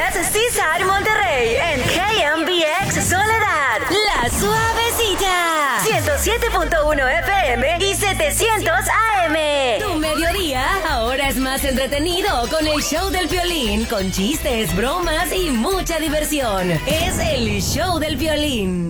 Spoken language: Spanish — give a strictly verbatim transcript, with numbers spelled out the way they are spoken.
es Seaside Monterrey en K M B X Soledad. La Suavecita. ciento siete punto uno F M y setecientos A M. Tu mediodía ahora es más entretenido con el show del Piolín, con chistes, bromas y mucha diversión. Es el show del Piolín.